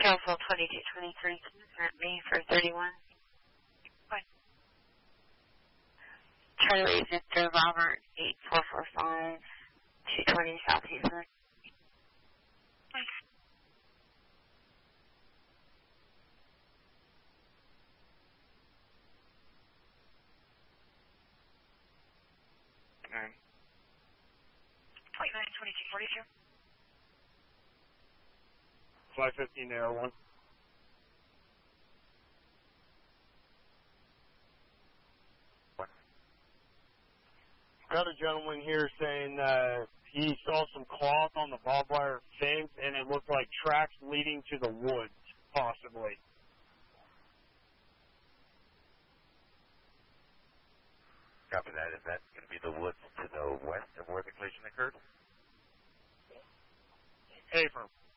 Council 2223, at me for 31. Bye. Charlie Victor Robert 8445, 220 Southeastern. Bye. Okay. 292242. 515 Air 1. Got a gentleman here saying he saw some cloth on the barbed wire fence, and it looked like tracks leading to the woods, possibly. Copy that. Is that going to be the woods to the west of where the collision occurred? Affirm.